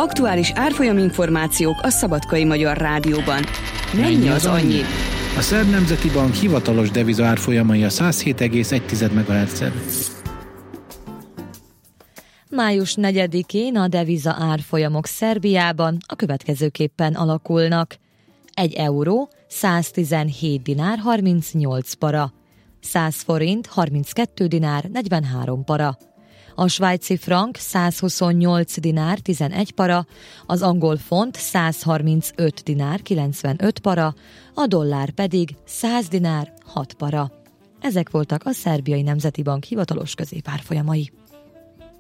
Aktuális árfolyaminformációk a Szabadkai Magyar Rádióban. Mennyi az annyi? A Szerb Nemzeti Bank hivatalos deviza árfolyamai a 107,1 MHz-en. Május 4-én a deviza árfolyamok Szerbiában a következőképpen alakulnak. 1 euró 117 dinár 38 para, 100 forint 32 dinár 43 para, a svájci frank 128 dinár 11 para, az angol font 135 dinár 95 para, a dollár pedig 100 dinár 6 para. Ezek voltak a Szerbiai Nemzeti Bank hivatalos középárfolyamai.